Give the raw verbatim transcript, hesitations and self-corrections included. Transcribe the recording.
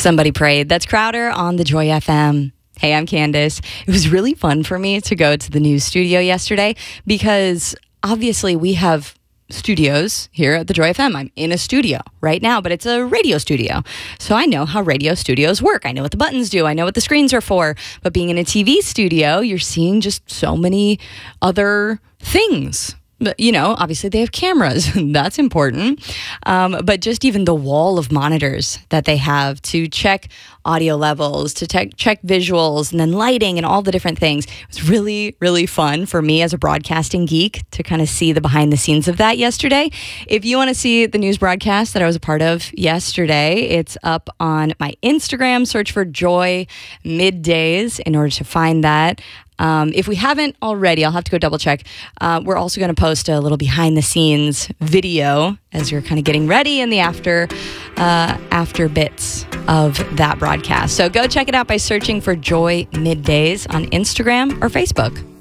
Somebody Prayed. That's Crowder on the Joy F M. Hey, I'm Candace. It was really fun for me to go to the news studio yesterday because obviously we have studios here at the Joy F M. I'm in a studio right now, but it's a radio studio. So I know how radio studios work. I know what the buttons do. I know what the screens are for. But being in a T V studio, you're seeing just so many other things. But, you know, obviously they have cameras. That's important. Um, but just even the wall of monitors that they have to check audio levels, to te- check visuals, and then lighting and all the different things. It was really, really fun for me as a broadcasting geek to kind of see the behind the scenes of that yesterday. If you want to see the news broadcast that I was a part of yesterday, it's up on my Instagram. Search for Joy Middays in order to find that. Um, if we haven't already, I'll have to go double check. Uh, we're also going to post a little behind the scenes video as you're kind of getting ready in the after uh, after bits of that broadcast. So go check it out by searching for Joy Middays on Instagram or Facebook.